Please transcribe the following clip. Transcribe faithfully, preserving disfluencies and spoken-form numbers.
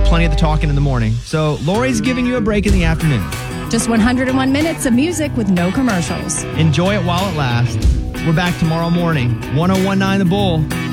plenty of the talking in the morning. So Lori's giving you a break in the afternoon. Just one hundred one minutes of music with no commercials. Enjoy it while it lasts. We're back tomorrow morning. one oh one point nine The Bull.